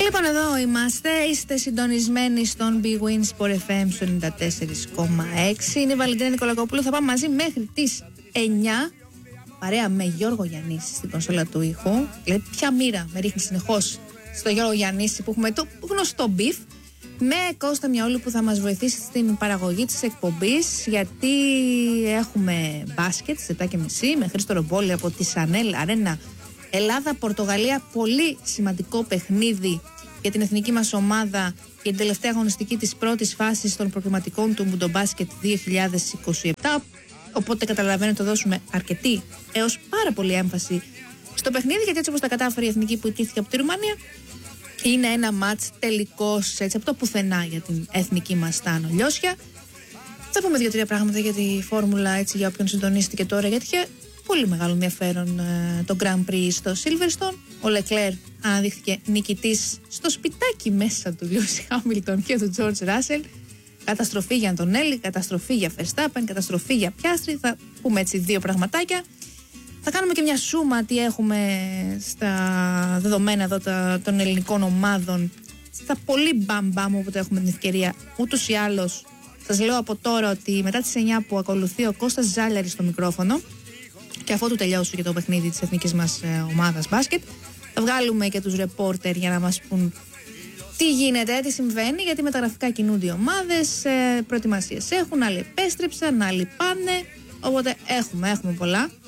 Λοιπόν, εδώ είμαστε. Είστε συντονισμένοι στον Big Win Sport FM στο 94,6. Είναι η Βαλεντίνα Νικολακοπούλου. Θα πάμε μαζί μέχρι τις 9. Παρέα με Γιώργο Γιαννίση στην κονσόλα του ήχου. Λέει, ποια μοίρα με ρίχνει συνεχώς στο Γιώργο Γιαννίση που έχουμε το γνωστό μπιφ. Με Κώστα Μιαούλου που θα μας βοηθήσει στην παραγωγή της εκπομπής, γιατί έχουμε μπάσκετ στις 7.30 με Χρήστο Ρομπόλη από τη Σανέλ Αρένα Ελλάδα-Πορτογαλία. Πολύ σημαντικό παιχνίδι για την εθνική μας ομάδα και την τελευταία αγωνιστική της πρώτης φάσης των προκριματικών του Μουντομπάσκετ 2027. Οπότε καταλαβαίνετε, το δώσουμε αρκετή έως πάρα πολύ έμφαση στο παιχνίδι, γιατί έτσι όπως τα κατάφερε η εθνική που ιτήθηκε από τη Ρουμανία, είναι ένα μάτς τελικός, έτσι από το πουθενά για την εθνική μας τα ανολιώσια. Θα πούμε 2-3 πράγματα για τη φόρμουλα, έτσι, για όποιον συντονίστηκε τώρα, γιατί είχε πολύ μεγάλο ενδιαφέρον το Grand Prix στο Silverstone. Ο Λεκλέρ αναδείχθηκε νικητής στο σπιτάκι μέσα του Λιούις Χάμιλτον και του Τζορτζ Ράσελ. Καταστροφή για Αντωνέλη, καταστροφή για Verstappen, καταστροφή για Πιάστρι. Θα πούμε έτσι δύο πραγματάκια. Θα κάνουμε και μια σούμα τι έχουμε στα δεδομένα εδώ των ελληνικών ομάδων, στα πολύ μπαμ-μπαμ όποτε έχουμε την ευκαιρία. Ούτως ή άλλως, σας λέω από τώρα ότι μετά τις 9 που ακολουθεί ο Κώστας Ζάλιαρης στο μικρόφωνο, και αφού του τελειώσω και το παιχνίδι της εθνικής μας ομάδας μπάσκετ, θα βγάλουμε και τους ρεπόρτερ για να μας πούν τι γίνεται, τι συμβαίνει, γιατί μεταγραφικά κινούνται οι ομάδες, προετοιμασίες έχουν, άλλοι επέστρεψαν, άλλοι πάνε, οπότε έχουμε πολλά.